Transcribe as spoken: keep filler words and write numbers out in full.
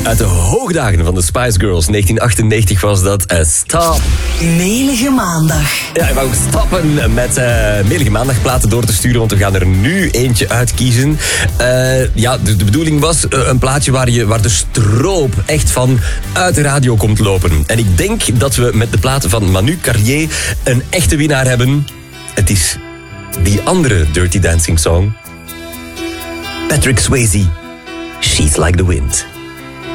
Uit de hoogdagen van de Spice Girls, negentien achtennegentig was dat. Uh, stop. Melige maandag. Ja, we gaan stoppen met uh, melige maandagplaten door te sturen, want we gaan er nu eentje uitkiezen. Uh, ja, de, de bedoeling was uh, een plaatje waar, je, waar de stroop echt van uit de radio komt lopen. En ik denk dat we met de platen van Manu Carrier een echte winnaar hebben. Het is die andere Dirty Dancing song. Patrick Swayze, She's Like the Wind.